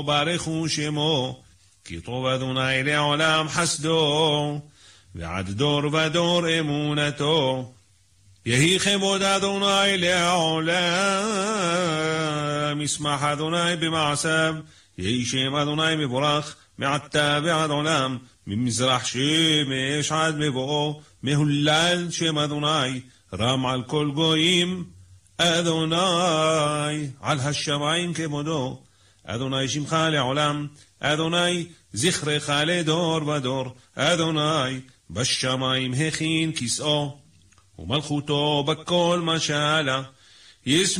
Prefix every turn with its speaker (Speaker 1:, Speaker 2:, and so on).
Speaker 1: ברכו שמו, כי טוב אדוני לעולם חסדו, ועד דור ודור אמונתו. יהי כבוד אדוני לעולם, ישמח אדוני במעשיו, יהי שם אדוני מבורך, מעתה ועד עולם, ממזרח שמש עד מבואו, מהולל שם אדוני, רם על כל גויים, אדוני על השמיים כבודו, אדוני שמך לעולם, אדוני זכרך לדור ודור, אדוני בשמיים הכין כיסאו, ומלכותו בכל משלה,